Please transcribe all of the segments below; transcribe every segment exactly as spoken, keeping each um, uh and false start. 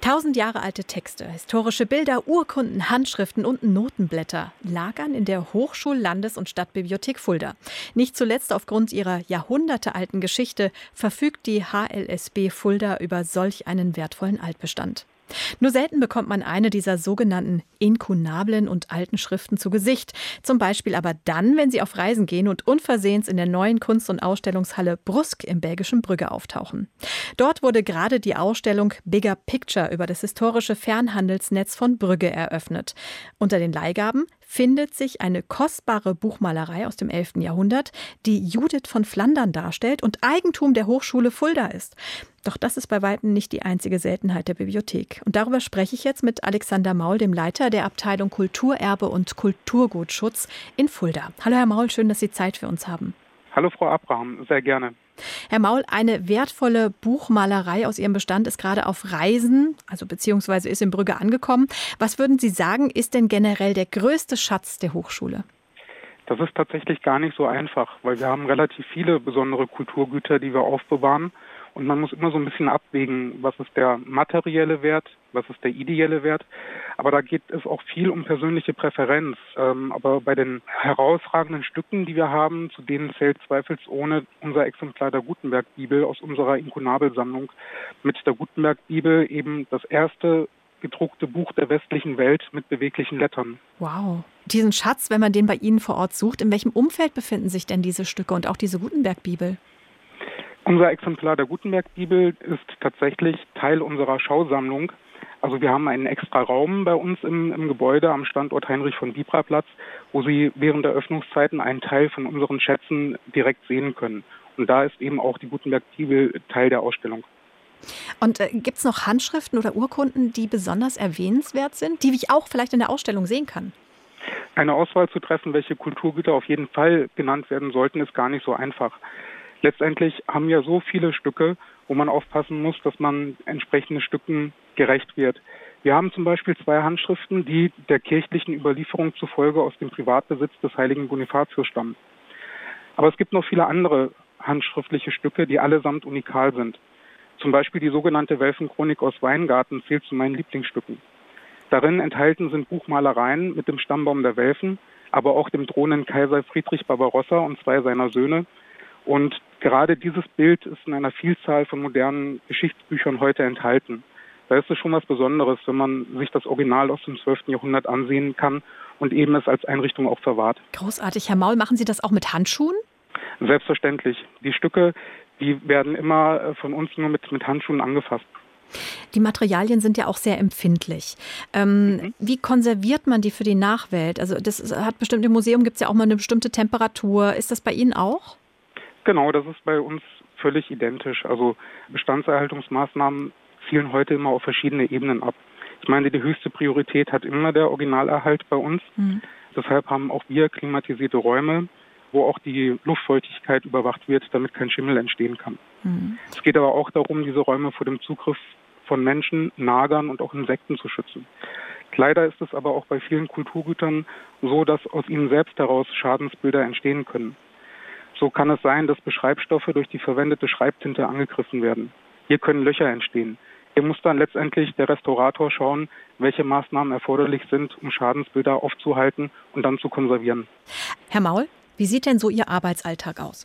Tausend Jahre alte Texte, historische Bilder, Urkunden, Handschriften und Notenblätter lagern in der Hochschul-, Landes- und Stadtbibliothek Fulda. Nicht zuletzt aufgrund ihrer jahrhundertealten Geschichte verfügt die H L S B Fulda über solch einen wertvollen Altbestand. Nur selten bekommt man eine dieser sogenannten inkunablen und alten Schriften zu Gesicht. Zum Beispiel aber dann, wenn sie auf Reisen gehen und unversehens in der neuen Kunst- und Ausstellungshalle Brusk im belgischen Brügge auftauchen. Dort wurde gerade die Ausstellung Bigger Picture über das historische Fernhandelsnetz von Brügge eröffnet. Unter den Leihgaben findet sich eine kostbare Buchmalerei aus dem elften Jahrhundert, die Judith von Flandern darstellt und Eigentum der Hochschule Fulda ist. Doch das ist bei weitem nicht die einzige Seltenheit der Bibliothek. Und darüber spreche ich jetzt mit Alexander Maul, dem Leiter der Abteilung Kulturerbe und Kulturgutschutz in Fulda. Hallo Herr Maul, schön, dass Sie Zeit für uns haben. Hallo Frau Abraham, sehr gerne. Herr Maul, eine wertvolle Buchmalerei aus Ihrem Bestand ist gerade auf Reisen, also beziehungsweise ist in Brügge angekommen. Was würden Sie sagen, ist denn generell der größte Schatz der Hochschule? Das ist tatsächlich gar nicht so einfach, weil wir haben relativ viele besondere Kulturgüter, die wir aufbewahren. Und man muss immer so ein bisschen abwägen, was ist der materielle Wert, was ist der ideelle Wert. Aber da geht es auch viel um persönliche Präferenz. Ähm, aber bei den herausragenden Stücken, die wir haben, zu denen zählt zweifelsohne unser Exemplar der Gutenberg-Bibel aus unserer Inkunabelsammlung. Mit der Gutenberg-Bibel eben das erste gedruckte Buch der westlichen Welt mit beweglichen Lettern. Wow. Diesen Schatz, wenn man den bei Ihnen vor Ort sucht, in welchem Umfeld befinden sich denn diese Stücke und auch diese Gutenberg-Bibel? Unser Exemplar der Gutenberg-Bibel ist tatsächlich Teil unserer Schausammlung. Also wir haben einen extra Raum bei uns im, im Gebäude am Standort Heinrich-von-Bibra-Platz, wo Sie während der Öffnungszeiten einen Teil von unseren Schätzen direkt sehen können. Und da ist eben auch die Gutenberg-Bibel Teil der Ausstellung. Und äh, gibt es noch Handschriften oder Urkunden, die besonders erwähnenswert sind, die ich auch vielleicht in der Ausstellung sehen kann? Eine Auswahl zu treffen, welche Kulturgüter auf jeden Fall genannt werden sollten, ist gar nicht so einfach. Letztendlich haben wir so viele Stücke, wo man aufpassen muss, dass man entsprechenden Stücken gerecht wird. Wir haben zum Beispiel zwei Handschriften, die der kirchlichen Überlieferung zufolge aus dem Privatbesitz des heiligen Bonifatius stammen. Aber es gibt noch viele andere handschriftliche Stücke, die allesamt unikal sind. Zum Beispiel die sogenannte Welfenchronik aus Weingarten zählt zu meinen Lieblingsstücken. Darin enthalten sind Buchmalereien mit dem Stammbaum der Welfen, aber auch dem drohenden Kaiser Friedrich Barbarossa und zwei seiner Söhne. Und gerade dieses Bild ist in einer Vielzahl von modernen Geschichtsbüchern heute enthalten. Da ist es schon was Besonderes, wenn man sich das Original aus dem zwölften Jahrhundert ansehen kann und eben es als Einrichtung auch verwahrt. Großartig. Herr Maul, machen Sie das auch mit Handschuhen? Selbstverständlich. Die Stücke, die werden immer von uns nur mit, mit Handschuhen angefasst. Die Materialien sind ja auch sehr empfindlich. Ähm, mhm. Wie konserviert man die für die Nachwelt? Also das hat bestimmt im Museum gibt es ja auch mal eine bestimmte Temperatur. Ist das bei Ihnen auch? Genau, das ist bei uns völlig identisch. Also Bestandserhaltungsmaßnahmen zielen heute immer auf verschiedene Ebenen ab. Ich meine, die höchste Priorität hat immer der Originalerhalt bei uns. Mhm. Deshalb haben auch wir klimatisierte Räume, wo auch die Luftfeuchtigkeit überwacht wird, damit kein Schimmel entstehen kann. Mhm. Es geht aber auch darum, diese Räume vor dem Zugriff von Menschen, Nagern und auch Insekten zu schützen. Leider ist es aber auch bei vielen Kulturgütern so, dass aus ihnen selbst heraus Schadensbilder entstehen können. So kann es sein, dass Beschreibstoffe durch die verwendete Schreibtinte angegriffen werden. Hier können Löcher entstehen. Hier muss dann letztendlich der Restaurator schauen, welche Maßnahmen erforderlich sind, um Schadensbilder aufzuhalten und dann zu konservieren. Herr Maul, wie sieht denn so Ihr Arbeitsalltag aus?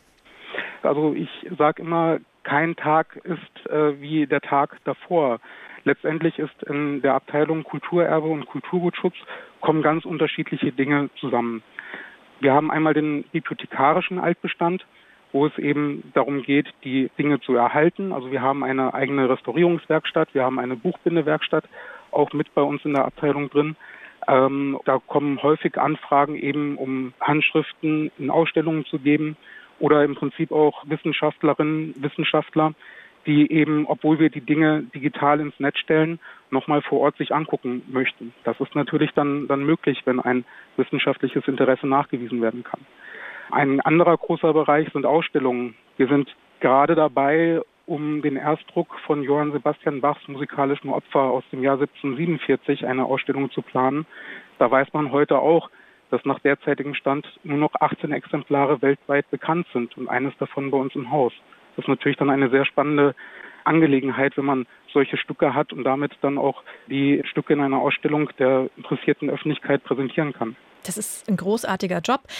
Also ich sage immer, kein Tag ist äh, wie der Tag davor. Letztendlich ist in der Abteilung Kulturerbe und Kulturgutschutz kommen ganz unterschiedliche Dinge zusammen. Wir haben einmal den bibliothekarischen Altbestand, wo es eben darum geht, die Dinge zu erhalten. Also wir haben eine eigene Restaurierungswerkstatt, wir haben eine Buchbindewerkstatt, auch mit bei uns in der Abteilung drin. Ähm, da kommen häufig Anfragen eben, um Handschriften in Ausstellungen zu geben oder im Prinzip auch Wissenschaftlerinnen, Wissenschaftler, die eben, obwohl wir die Dinge digital ins Netz stellen, nochmal vor Ort sich angucken möchten. Das ist natürlich dann, dann möglich, wenn ein wissenschaftliches Interesse nachgewiesen werden kann. Ein anderer großer Bereich sind Ausstellungen. Wir sind gerade dabei, um den Erstdruck von Johann Sebastian Bachs musikalischen Opfer aus dem Jahr siebzehnhundertsiebenundvierzig eine Ausstellung zu planen. Da weiß man heute auch, dass nach derzeitigem Stand nur noch achtzehn Exemplare weltweit bekannt sind und eines davon bei uns im Haus. Das ist natürlich dann eine sehr spannende Angelegenheit, wenn man solche Stücke hat und damit dann auch die Stücke in einer Ausstellung der interessierten Öffentlichkeit präsentieren kann. Das ist ein großartiger Job.